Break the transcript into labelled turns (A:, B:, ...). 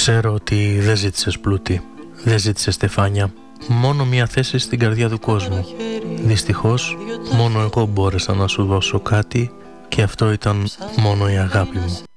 A: Ξέρω ότι δεν ζήτησες πλούτη, δεν ζήτησες στεφάνια, μόνο μια θέση στην καρδιά του κόσμου. Δυστυχώς, μόνο εγώ μπόρεσα να σου δώσω κάτι και αυτό ήταν μόνο η αγάπη μου.